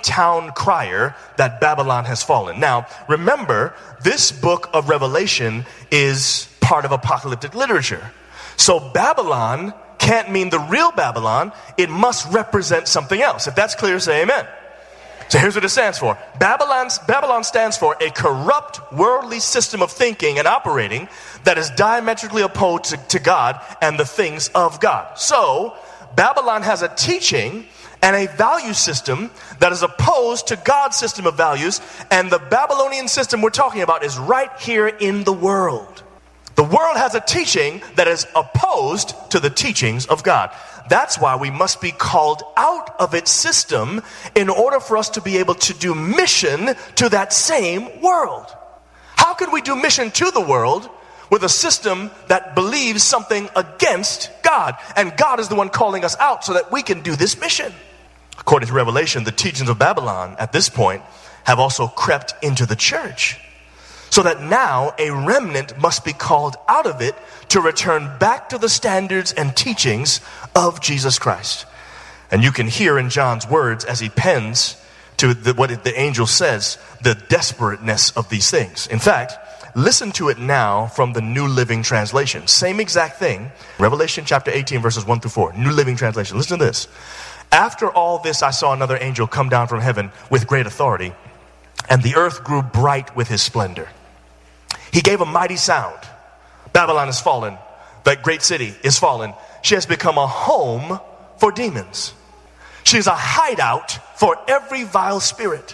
town crier that Babylon has fallen. Now, remember, this book of Revelation is part of apocalyptic literature. So Babylon can't mean the real Babylon. It must represent something else. If that's clear, say amen. So here's what it stands for. Babylon stands for a corrupt, worldly system of thinking and operating that is diametrically opposed to God and the things of God. So Babylon has a teaching and a value system that is opposed to God's system of values, and the Babylonian system we're talking about is right here in the world. The world has a teaching that is opposed to the teachings of God. That's why we must be called out of its system in order for us to be able to do mission to that same world. How could we do mission to the world with a system that believes something against God? And God is the one calling us out so that we can do this mission. According to Revelation, the teachings of Babylon at this point have also crept into the church. So that now a remnant must be called out of it to return back to the standards and teachings of Jesus Christ. And you can hear in John's words as he pens to what the angel says, the desperateness of these things. In fact, listen to it now from the New Living Translation. Same exact thing. Revelation chapter 18 verses 1 through 4. New Living Translation. Listen to this. After all this, I saw another angel come down from heaven with great authority, and the earth grew bright with his splendor. He gave a mighty sound. Babylon is fallen. That great city is fallen. She has become a home for demons. She is a hideout for every vile spirit.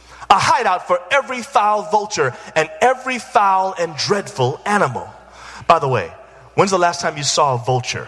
A hideout for every foul vulture and every foul and dreadful animal. By the way, when's the last time you saw a vulture?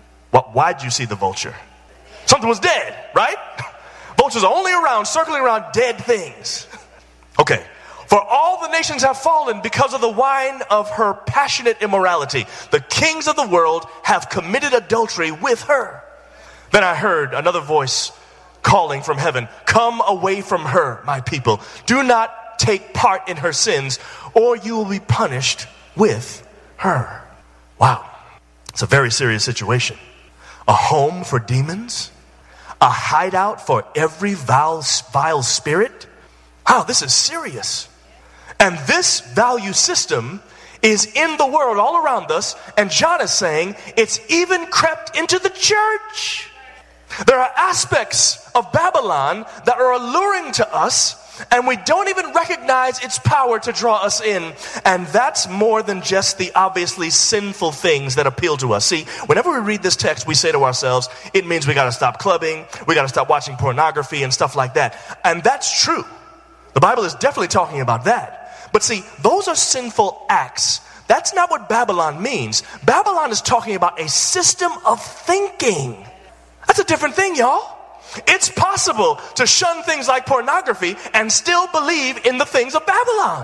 Why did you see the vulture? Something was dead, right? Vultures are only around, circling around dead things. Okay. For all the nations have fallen because of the wine of her passionate immorality. The kings of the world have committed adultery with her. Then I heard another voice calling from heaven, come away from her, my people. Do not take part in her sins, or you will be punished with her. Wow. It's a very serious situation. A home for demons? A hideout for every vile spirit? Wow, this is serious. And this value system is in the world all around us. And John is saying it's even crept into the church. There are aspects of Babylon that are alluring to us, and we don't even recognize its power to draw us in. And that's more than just the obviously sinful things that appeal to us. See, whenever we read this text, we say to ourselves, it means we got to stop clubbing, we got to stop watching pornography and stuff like that. And that's true. The Bible is definitely talking about that. But see, those are sinful acts. That's not what Babylon means. Babylon is talking about a system of thinking. That's a different thing, y'all. It's possible to shun things like pornography and still believe in the things of Babylon.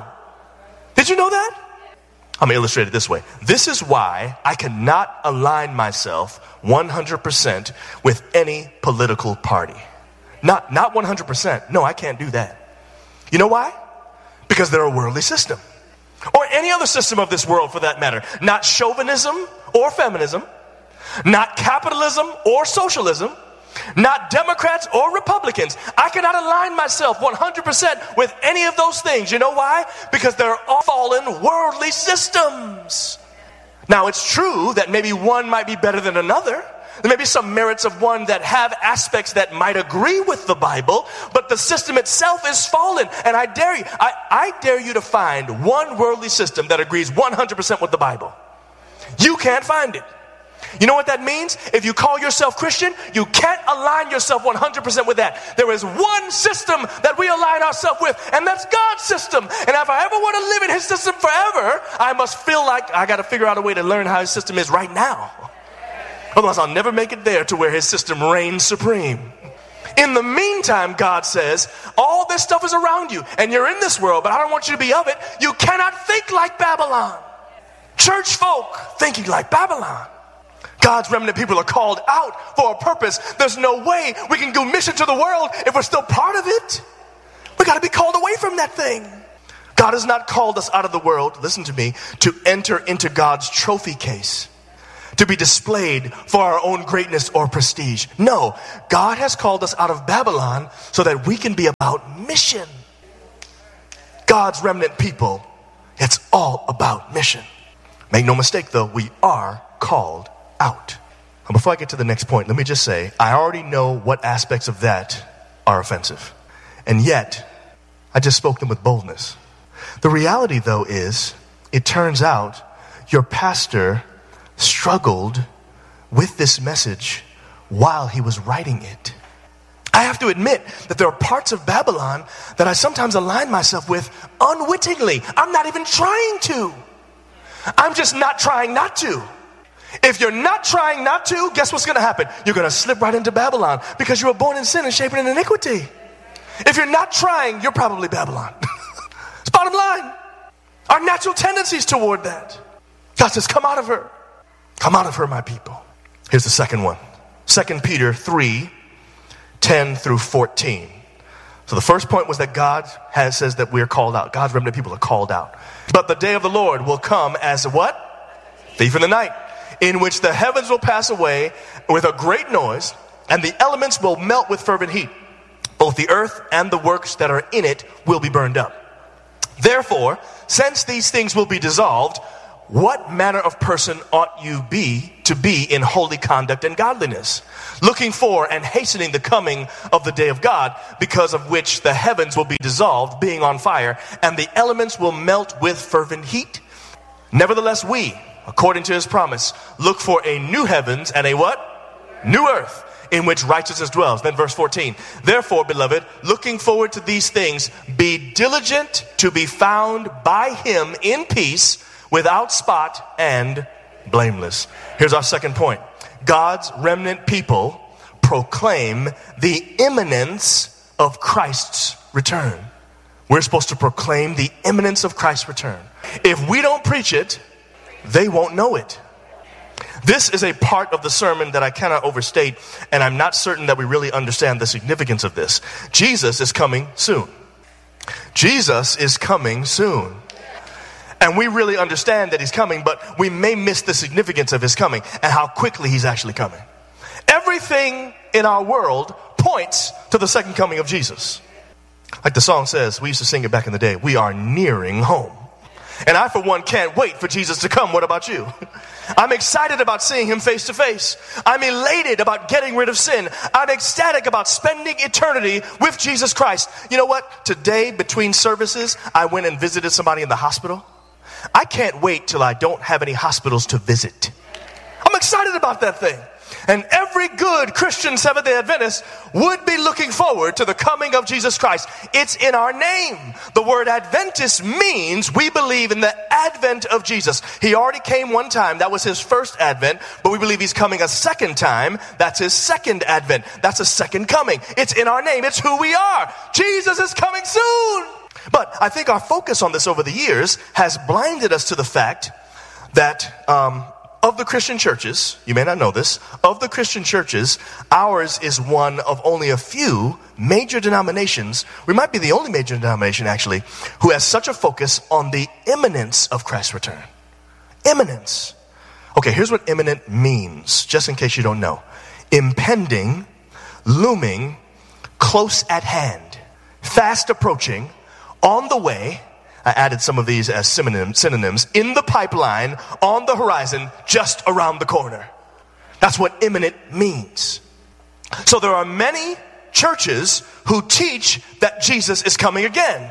Did you know that? I'm going to illustrate it this way. This is why I cannot align myself 100% with any political party. Not 100%. No, I can't do that. You know why? Because they're a worldly system. Or any other system of this world for that matter. Not chauvinism or feminism. Not capitalism or socialism. Not Democrats or Republicans. I cannot align myself 100% with any of those things. You know why? Because they're all fallen worldly systems. Now it's true that maybe one might be better than another. There may be some merits of one that have aspects that might agree with the Bible, but the system itself is fallen. And I dare you to find one worldly system that agrees 100% with the Bible. You can't find it. You know what that means? If you call yourself Christian, you can't align yourself 100% with that. There is one system that we align ourselves with, and that's God's system. And if I ever want to live in his system forever, I must feel like I got to figure out a way to learn how his system is right now. Otherwise, I'll never make it there to where his system reigns supreme. In the meantime, God says, all this stuff is around you, and you're in this world, but I don't want you to be of it. You cannot think like Babylon. Church folk thinking like Babylon. God's remnant people are called out for a purpose. There's no way we can do mission to the world if we're still part of it. We got to be called away from that thing. God has not called us out of the world, listen to me, to enter into God's trophy case, to be displayed for our own greatness or prestige. No, God has called us out of Babylon so that we can be about mission. God's remnant people, it's all about mission. Make no mistake though, we are called out. And before I get to the next point, let me just say, I already know what aspects of that are offensive. And yet, I just spoke them with boldness. The reality though is, it turns out your pastor struggled with this message while he was writing it. I have to admit that there are parts of Babylon that I sometimes align myself with unwittingly. I'm not even trying to. I'm just not trying not to. If you're not trying not to, guess what's going to happen? You're going to slip right into Babylon because you were born in sin and shaped in iniquity. If you're not trying, you're probably Babylon. It's bottom line. Our natural tendencies toward that. God says, come out of her. Come out of her, my people. Here's the second one. 2 Peter 3, 10 through 14. So the first point was that God says that we're called out. God's remnant people are called out. But the day of the Lord will come as what? Thief in the night, in which the heavens will pass away with a great noise, and the elements will melt with fervent heat. Both the earth and the works that are in it will be burned up. Therefore, since these things will be dissolved, what manner of person ought you be to be in holy conduct and godliness, looking for and hastening the coming of the day of God, because of which the heavens will be dissolved, being on fire, and the elements will melt with fervent heat? Nevertheless, we, according to his promise, look for a new heavens and a what? New earth, in which righteousness dwells. Then verse 14. Therefore, beloved, looking forward to these things, be diligent to be found by him in peace, without spot and blameless. Here's our second point. God's remnant people proclaim the imminence of Christ's return. We're supposed to proclaim the imminence of Christ's return. If we don't preach it, they won't know it. This is a part of the sermon that I cannot overstate, and I'm not certain that we really understand the significance of this. Jesus is coming soon. Jesus is coming soon. And we really understand that he's coming, but we may miss the significance of his coming and how quickly he's actually coming. Everything in our world points to the second coming of Jesus. Like the song says, we used to sing it back in the day, we are nearing home. And I, for one, can't wait for Jesus to come. What about you? I'm excited about seeing him face to face. I'm elated about getting rid of sin. I'm ecstatic about spending eternity with Jesus Christ. You know what? Today, between services, I went and visited somebody in the hospital. I can't wait till I don't have any hospitals to visit. I'm excited about that thing. And every good Christian Seventh-day Adventist would be looking forward to the coming of Jesus Christ. It's in our name. The word Adventist means we believe in the advent of Jesus. He already came one time. That was his first advent. But we believe he's coming a second time. That's his second advent. That's a second coming. It's in our name. It's who we are. Jesus is coming soon. But I think our focus on this over the years has blinded us to the fact that of the Christian churches, you may not know this, of the Christian churches, ours is one of only a few major denominations. We might be the only major denomination, actually, who has such a focus on the imminence of Christ's return. Imminence. Okay, here's what imminent means, just in case you don't know. Impending, looming, close at hand, fast approaching, on the way. I added some of these as synonyms. In the pipeline, on the horizon, just around the corner. That's what imminent means. So there are many churches who teach that Jesus is coming again.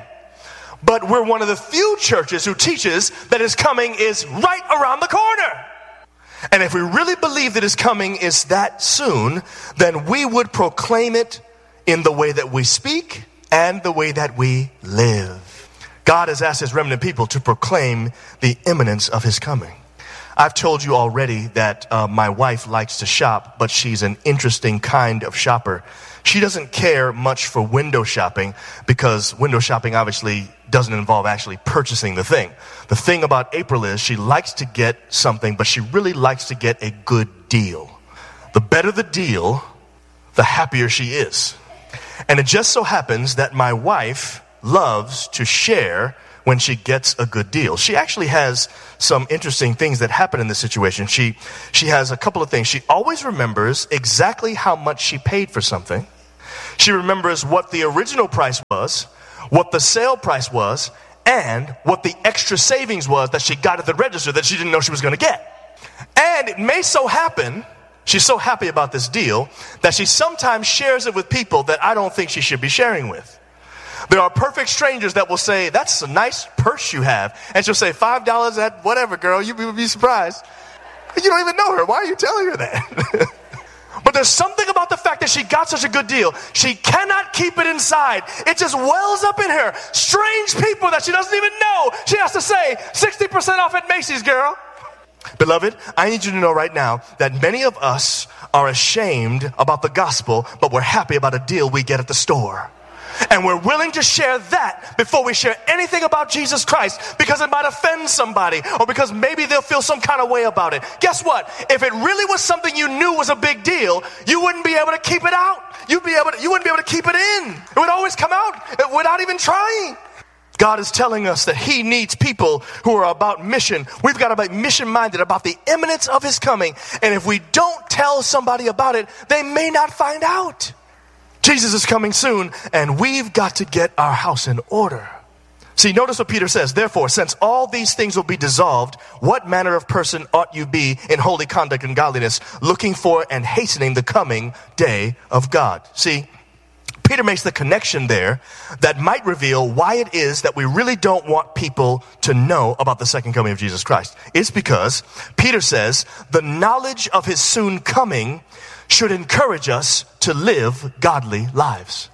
But we're one of the few churches who teaches that his coming is right around the corner. And if we really believe that his coming is that soon, then we would proclaim it in the way that we speak and the way that we live. God has asked his remnant people to proclaim the imminence of his coming. I've told you already that my wife likes to shop, but she's an interesting kind of shopper. She doesn't care much for window shopping because window shopping obviously doesn't involve actually purchasing the thing. The thing about April is she likes to get something, but she really likes to get a good deal. The better the deal, the happier she is. And it just so happens that my wife loves to share when she gets a good deal. She actually has some interesting things that happen in this situation. She has a couple of things. She always remembers exactly how much she paid for something. She remembers what the original price was, what the sale price was, and what the extra savings was that she got at the register that she didn't know she was going to get. And it may so happen, she's so happy about this deal, that she sometimes shares it with people that I don't think she should be sharing with. There are perfect strangers that will say, that's a nice purse you have. And she'll say, $5 at whatever, girl. You would be surprised. You don't even know her. Why are you telling her that? But there's something about the fact that she got such a good deal. She cannot keep it inside. It just wells up in her. Strange people that she doesn't even know. She has to say, 60% off at Macy's, girl. Beloved, I need you to know right now that many of us are ashamed about the gospel, but we're happy about a deal we get at the store. And we're willing to share that before we share anything about Jesus Christ, because it might offend somebody, or because maybe they'll feel some kind of way about it. Guess what? If it really was something you knew was a big deal, you wouldn't be able to keep it out. You wouldn't be able to keep it in. It would always come out without even trying. God is telling us that he needs people who are about mission. We've got to be mission-minded about the imminence of his coming. And if we don't tell somebody about it, they may not find out. Jesus is coming soon, and we've got to get our house in order. See, notice what Peter says. Therefore, since all these things will be dissolved, what manner of person ought you be in holy conduct and godliness, looking for and hastening the coming day of God? See, Peter makes the connection there that might reveal why it is that we really don't want people to know about the second coming of Jesus Christ. It's because Peter says the knowledge of his soon coming should encourage us to live godly lives.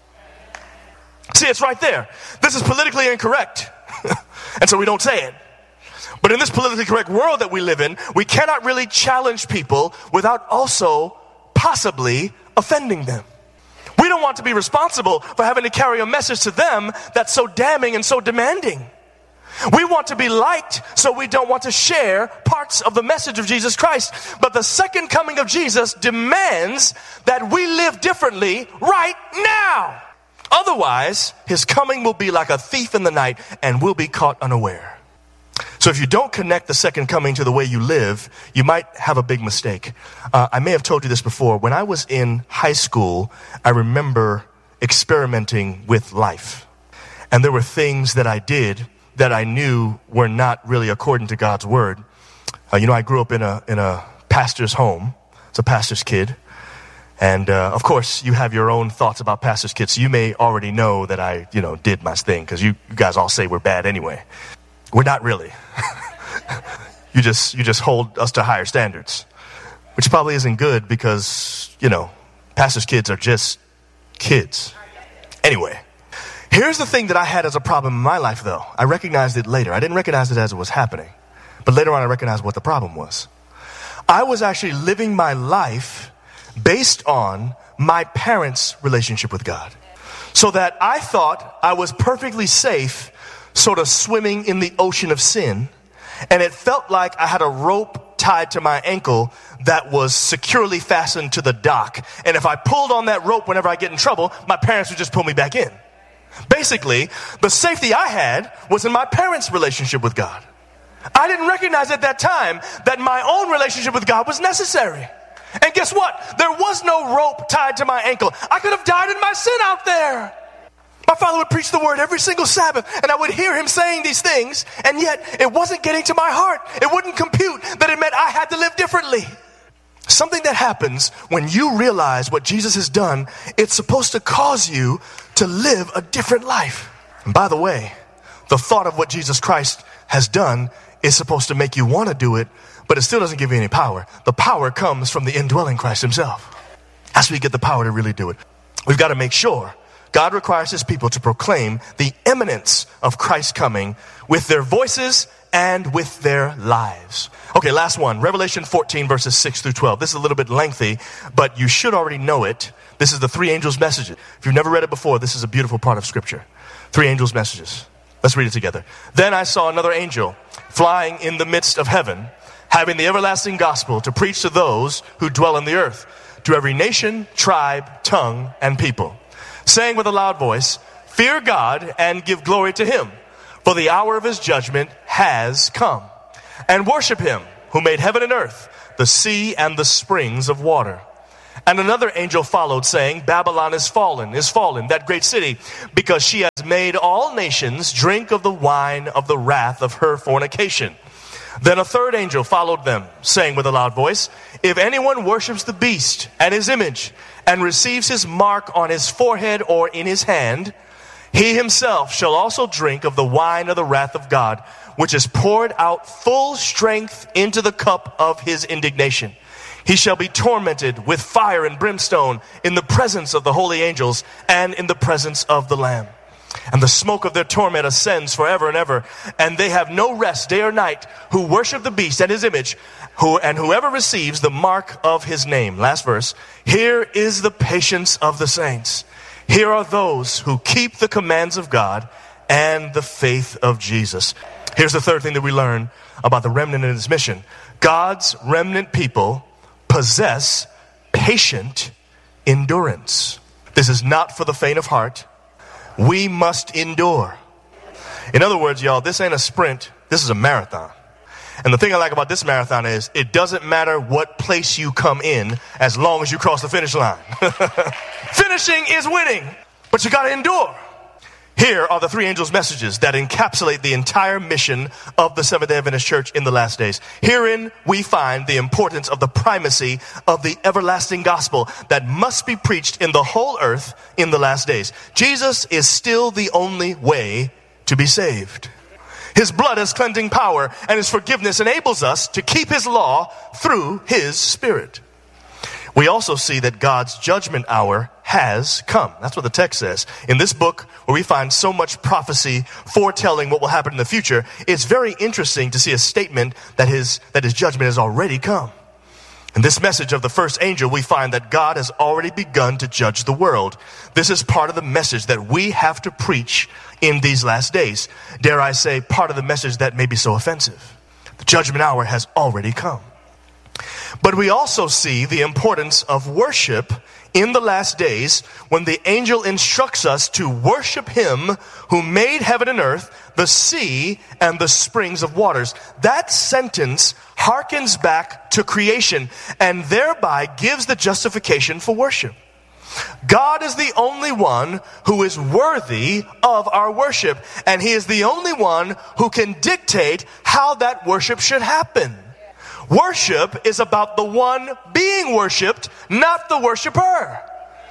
See, it's right there. This is politically incorrect. And so we don't say it. But in this politically correct world that we live in, we cannot really challenge people without also possibly offending them. We don't want to be responsible for having to carry a message to them that's so damning and so demanding. We want to be liked, so we don't want to share parts of the message of Jesus Christ. But the second coming of Jesus demands that we live differently right now. Otherwise, his coming will be like a thief in the night, and we'll be caught unaware. So if you don't connect the second coming to the way you live, you might have a big mistake. I may have told you this before. When I was in high school, I remember experimenting with life. And there were things that I did that I knew were not really according to God's word. I grew up in a pastor's home. It's a pastor's kid. And of course, you have your own thoughts about pastor's kids. So you may already know that I, did my thing, because you guys all say we're bad anyway. We're not really. You just hold us to higher standards, which probably isn't good because, pastor's kids are just kids. Anyway. Here's the thing that I had as a problem in my life, though. I recognized it later. I didn't recognize it as it was happening. But later on, I recognized what the problem was. I was actually living my life based on my parents' relationship with God. So that I thought I was perfectly safe, sort of swimming in the ocean of sin. And it felt like I had a rope tied to my ankle that was securely fastened to the dock. And if I pulled on that rope whenever I get in trouble, my parents would just pull me back in. Basically, the safety I had was in my parents' relationship with God. I didn't recognize at that time that my own relationship with God was necessary. And guess what? There was no rope tied to my ankle. I could have died in my sin out there. My father would preach the word every single Sabbath, and I would hear him saying these things, and yet it wasn't getting to my heart. It wouldn't compute that it meant I had to live differently. Something that happens when you realize what Jesus has done, it's supposed to cause you to live a different life. And by the way, the thought of what Jesus Christ has done is supposed to make you want to do it, but it still doesn't give you any power. The power comes from the indwelling Christ himself. That's where you get the power to really do it. We've got to make sure God requires his people to proclaim the imminence of Christ's coming with their voices and with their lives. Okay, last one. Revelation 14 verses 6 through 12. This is a little bit lengthy, but you should already know it. This is the three angels' messages. If you've never read it before, this is a beautiful part of Scripture. Three angels' messages. Let's read it together. Then I saw another angel flying in the midst of heaven, having the everlasting gospel to preach to those who dwell on the earth, to every nation, tribe, tongue, and people, saying with a loud voice, fear God and give glory to him, for the hour of his judgment has come. And worship him who made heaven and earth, the sea and the springs of water. And another angel followed, saying, Babylon is fallen, that great city, because she has made all nations drink of the wine of the wrath of her fornication. Then a third angel followed them, saying with a loud voice, if anyone worships the beast and his image, and receives his mark on his forehead or in his hand, he himself shall also drink of the wine of the wrath of God, which is poured out full strength into the cup of his indignation. He shall be tormented with fire and brimstone in the presence of the holy angels and in the presence of the Lamb. And the smoke of their torment ascends forever and ever, and they have no rest day or night who worship the beast and his image, and whoever receives the mark of his name. Last verse. Here is the patience of the saints. Here are those who keep the commands of God and the faith of Jesus. Here's the third thing that we learn about the remnant and his mission. God's remnant people possess patient endurance. This is not for the faint of heart. We must endure. In other words, y'all, this ain't a sprint. This is a marathon. And the thing I like about this marathon is it doesn't matter what place you come in as long as you cross the finish line. Finishing is winning, but you got to endure. Here are the three angels' messages that encapsulate the entire mission of the Seventh-day Adventist Church in the last days. Herein we find the importance of the primacy of the everlasting gospel that must be preached in the whole earth in the last days. Jesus is still the only way to be saved. His blood has cleansing power, and his forgiveness enables us to keep his law through his Spirit. We also see that God's judgment hour has come. That's what the text says. In this book, where we find so much prophecy foretelling what will happen in the future, it's very interesting to see a statement that his judgment has already come. In this message of the first angel, we find that God has already begun to judge the world. This is part of the message that we have to preach in these last days. Dare I say, part of the message that may be so offensive. The judgment hour has already come. But we also see the importance of worship in the last days when the angel instructs us to worship him who made heaven and earth, the sea, and the springs of waters. That sentence harkens back to creation and thereby gives the justification for worship. God is the only one who is worthy of our worship, and he is the only one who can dictate how that worship should happen. Worship is about the one being worshiped, not the worshiper.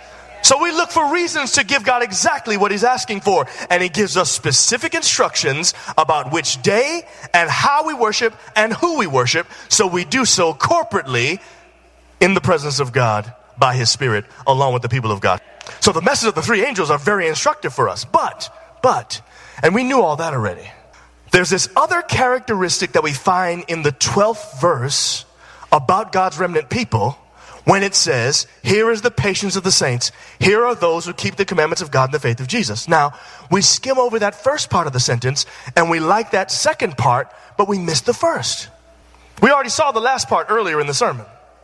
So we look for reasons to give God exactly what he's asking for. And he gives us specific instructions about which day and how we worship and who we worship. So we do so corporately in the presence of God by his Spirit along with the people of God. So the message of the three angels are very instructive for us. But, and we knew all that already. There's this other characteristic that we find in the 12th verse about God's remnant people when it says, here is the patience of the saints. Here are those who keep the commandments of God and the faith of Jesus. Now, we skim over that first part of the sentence and we like that second part, but we missed the first. We already saw the last part earlier in the sermon.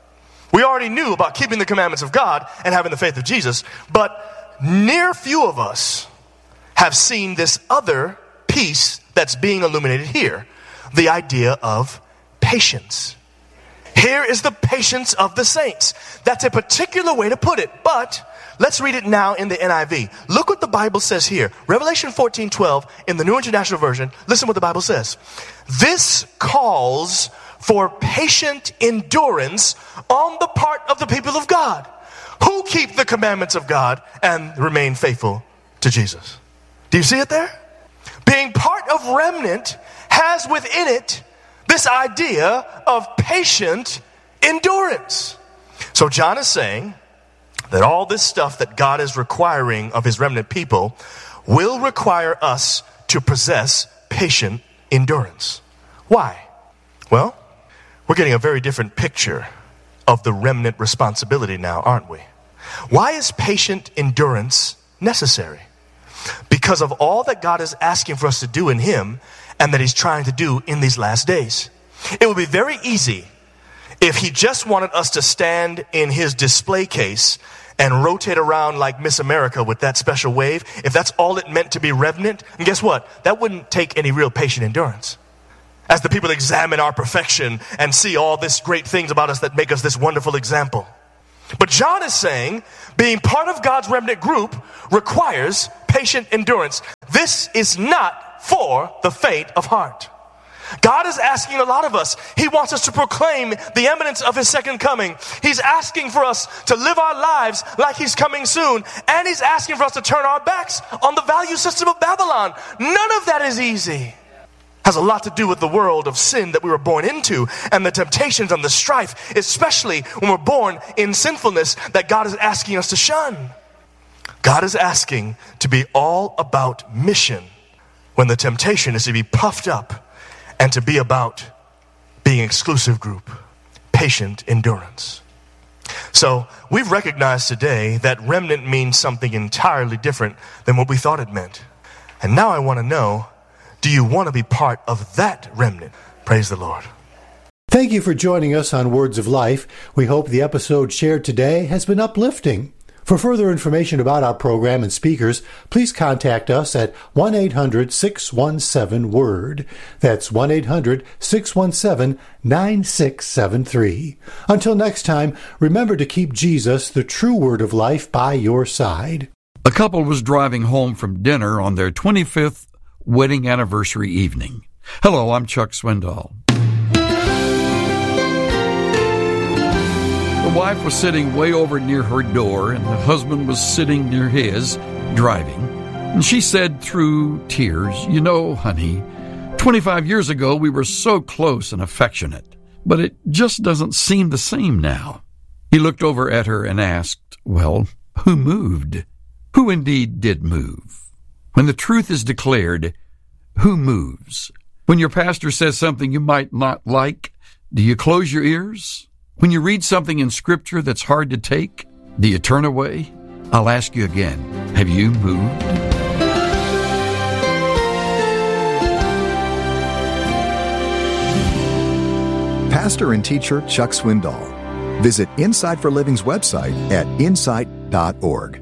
We already knew about keeping the commandments of God and having the faith of Jesus, but near few of us have seen this other piece that's being illuminated here, the idea of patience. Here is the patience of the saints. That's a particular way to put it, but let's read it now in the NIV. Look what the Bible says here. Revelation 14:12 in the New International Version. Listen what the Bible says. This calls for patient endurance on the part of the people of God who keep the commandments of God and remain faithful to Jesus. Do you see it there? Being part of remnant has within it this idea of patient endurance. So John is saying that all this stuff that God is requiring of his remnant people will require us to possess patient endurance. Why? Well, we're getting a very different picture of the remnant responsibility now, aren't we? Why is patient endurance necessary? Because of all that God is asking for us to do in him and that he's trying to do in these last days. It would be very easy If he just wanted us to stand in his display case and rotate around like Miss America with that special wave, if that's all it meant to be remnant, and guess what? That wouldn't take any real patient endurance. As the people examine our perfection and see all these great things about us that make us this wonderful example. But John is saying being part of God's remnant group requires patient endurance. This is not for the faint of heart. God is asking a lot of us. He wants us to proclaim the imminence of his second coming. He's asking for us to live our lives like he's coming soon. And he's asking for us to turn our backs on the value system of Babylon. None of that is easy. Has a lot to do with the world of sin that we were born into and the temptations and the strife, especially when we're born in sinfulness, that God is asking us to shun. God is asking to be all about mission when the temptation is to be puffed up and to be about being exclusive group, patient endurance. So we've recognized today that remnant means something entirely different than what we thought it meant. And now I want to know, do you want to be part of that remnant? Praise the Lord. Thank you for joining us on Words of Life. We hope the episode shared today has been uplifting. For further information about our program and speakers, please contact us at 1-800-617-WORD. That's 1-800-617-9673. Until next time, remember to keep Jesus, the true Word of Life, by your side. A couple was driving home from dinner on their 25th wedding anniversary evening. Hello, I'm Chuck Swindoll. The wife was sitting way over near her door, and the husband was sitting near his, driving. And she said through tears, "You know, honey, 25 years ago we were so close and affectionate, but it just doesn't seem the same now." He looked over at her and asked, "Well, who moved? Who indeed did move?" When the truth is declared, who moves? When your pastor says something you might not like, do you close your ears? When you read something in Scripture that's hard to take, do you turn away? I'll ask you again, have you moved? Pastor and teacher Chuck Swindoll. Visit Insight for Living's website at insight.org.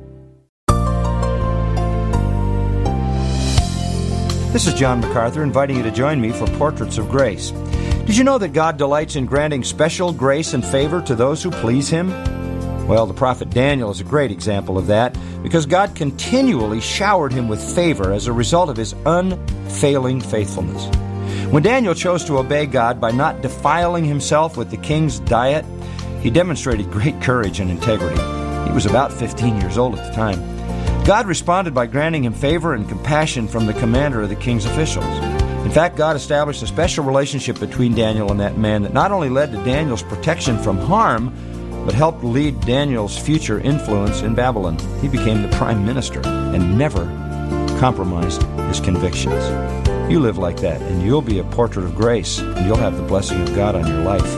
This is John MacArthur inviting you to join me for Portraits of Grace. Did you know that God delights in granting special grace and favor to those who please Him? Well, the prophet Daniel is a great example of that because God continually showered him with favor as a result of his unfailing faithfulness. When Daniel chose to obey God by not defiling himself with the king's diet, he demonstrated great courage and integrity. He was about 15 years old at the time. God responded by granting him favor and compassion from the commander of the king's officials. In fact, God established a special relationship between Daniel and that man that not only led to Daniel's protection from harm, but helped lead Daniel's future influence in Babylon. He became the prime minister and never compromised his convictions. You live like that, and you'll be a portrait of grace, and you'll have the blessing of God on your life.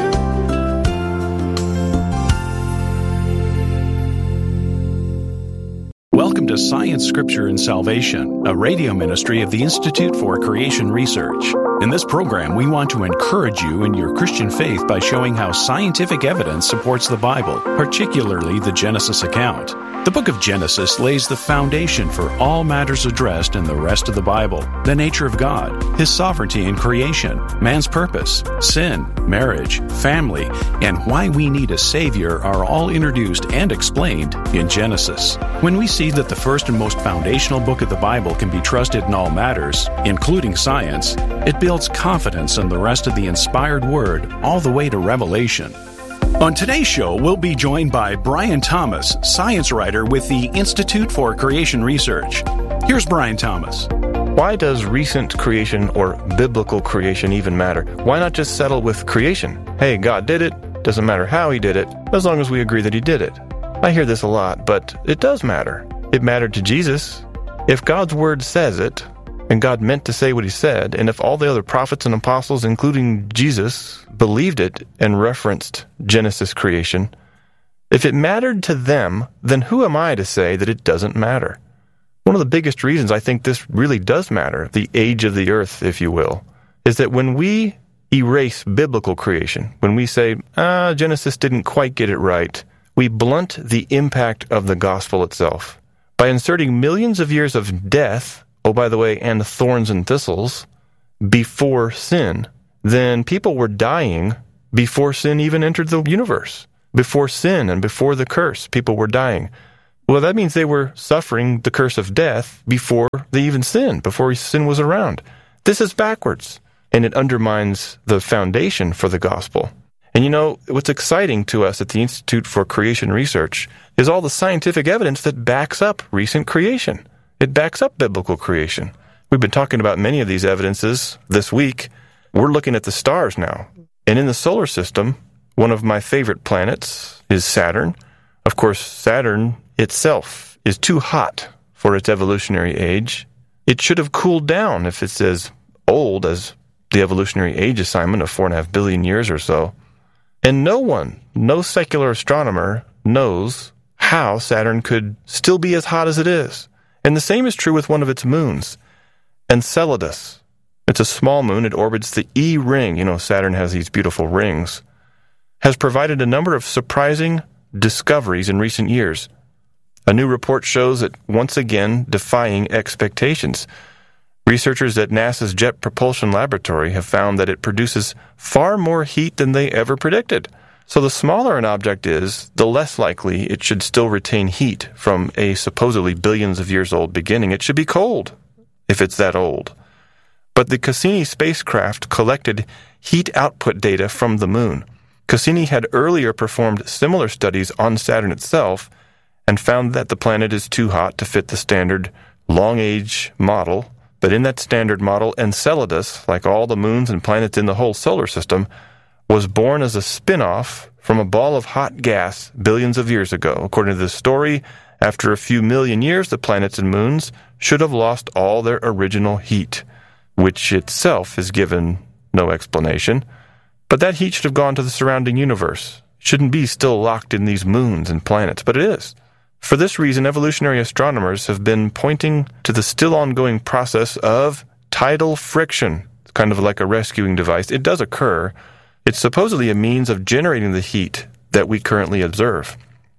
Welcome to Science, Scripture, and Salvation, a radio ministry of the Institute for Creation Research. In this program, we want to encourage you in your Christian faith by showing how scientific evidence supports the Bible, particularly the Genesis account. The book of Genesis lays the foundation for all matters addressed in the rest of the Bible: the nature of God, His sovereignty in creation, man's purpose, sin, marriage, family, and why we need a Savior are all introduced and explained in Genesis. When we see that the first and most foundational book of the Bible can be trusted in all matters, including science, it builds confidence in the rest of the inspired Word all the way to Revelation. On today's show, we'll be joined by Brian Thomas, science writer with the Institute for Creation Research. Here's Brian Thomas. Why does recent creation or biblical creation even matter? Why not just settle with creation? Hey, God did it. Doesn't matter how He did it, as long as we agree that He did it. I hear this a lot, but it does matter. It mattered to Jesus. If God's Word says it, and God meant to say what He said, and if all the other prophets and apostles, including Jesus, believed it and referenced Genesis creation, if it mattered to them, then who am I to say that it doesn't matter? One of the biggest reasons I think this really does matter, the age of the earth, if you will, is that when we erase biblical creation. When we say, Genesis didn't quite get it right, we blunt the impact of the gospel itself. By inserting millions of years of death, oh, by the way, and thorns and thistles, before sin, then people were dying before sin even entered the universe. Before sin and before the curse, people were dying. Well, that means they were suffering the curse of death before they even sinned, before sin was around. This is backwards, and it undermines the foundation for the gospel. And you know, what's exciting to us at the Institute for Creation Research is all the scientific evidence that backs up recent creation. It backs up biblical creation. We've been talking about many of these evidences this week. We're looking at the stars now. And in the solar system, one of my favorite planets is Saturn. Of course, Saturn itself is too hot for its evolutionary age. It should have cooled down if it's as old as the evolutionary age assignment of 4.5 billion years or so. And no secular astronomer knows how Saturn could still be as hot as it is. And the same is true with one of its moons, Enceladus. It's a small moon. It orbits the E ring. You know, Saturn has these beautiful rings. Has provided a number of surprising discoveries in recent years. A new report shows it once again defying expectations. Researchers at NASA's Jet Propulsion Laboratory have found that it produces far more heat than they ever predicted. So the smaller an object is, the less likely it should still retain heat from a supposedly billions of years old beginning. It should be cold, if it's that old. But the Cassini spacecraft collected heat output data from the moon. Cassini had earlier performed similar studies on Saturn itself and found that the planet is too hot to fit the standard long-age model. But in that standard model, Enceladus, like all the moons and planets in the whole solar system, was born as a spin-off from a ball of hot gas billions of years ago. According to this story, after a few million years, the planets and moons should have lost all their original heat, which itself is given no explanation. But that heat should have gone to the surrounding universe. It shouldn't be still locked in these moons and planets, but it is. For this reason, evolutionary astronomers have been pointing to the still ongoing process of tidal friction. It's kind of like a rescuing device. It does occur. It's supposedly a means of generating the heat that we currently observe.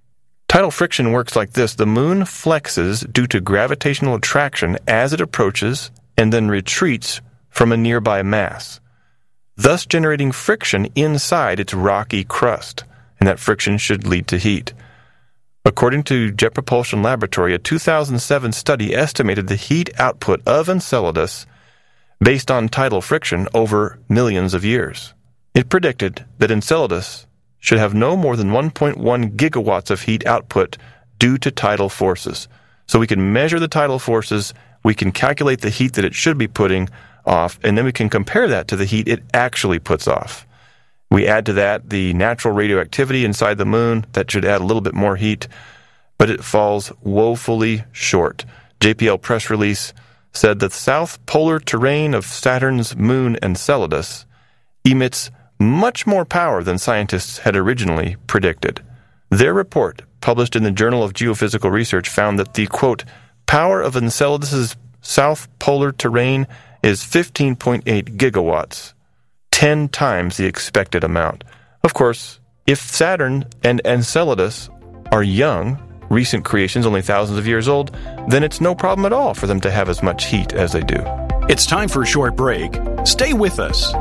Tidal friction works like this. The moon flexes due to gravitational attraction as it approaches and then retreats from a nearby mass, thus generating friction inside its rocky crust, and that friction should lead to heat. According to Jet Propulsion Laboratory, a 2007 study estimated the heat output of Enceladus based on tidal friction over millions of years. It predicted that Enceladus should have no more than 1.1 gigawatts of heat output due to tidal forces. So we can measure the tidal forces, we can calculate the heat that it should be putting off, and then we can compare that to the heat it actually puts off. We add to that the natural radioactivity inside the moon. That should add a little bit more heat, but it falls woefully short. JPL press release said that the south polar terrain of Saturn's moon Enceladus emits much more power than scientists had originally predicted. Their report, published in the Journal of Geophysical Research, found that the, quote, power of Enceladus's south polar terrain is 15.8 gigawatts. 10 times the expected amount. Of course, if Saturn and Enceladus are young, recent creations, only thousands of years old, then it's no problem at all for them to have as much heat as they do. It's time for a short break. Stay with us.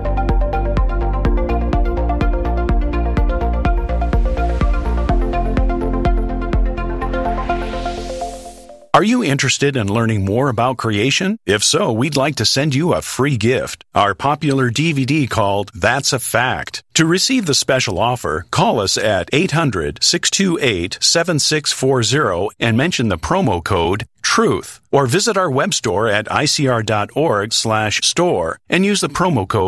Are you interested in learning more about creation? If so, we'd like to send you a free gift, our popular DVD called That's a Fact. To receive the special offer, call us at 800-628-7640 and mention the promo code TRUTH, or visit our web store at icr.org/store and use the promo code